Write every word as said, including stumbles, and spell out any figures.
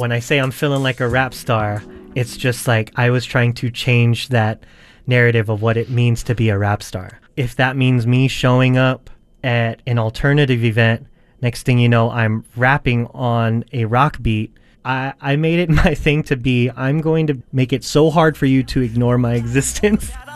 When I say I'm feeling like a rap star, it's just like I was trying to change that narrative of what it means to be a rap star. If that means me showing up at an alternative event, next thing you know, I'm rapping on a rock beat. I, I made it my thing to be, I'm going to make it so hard for you to ignore my existence.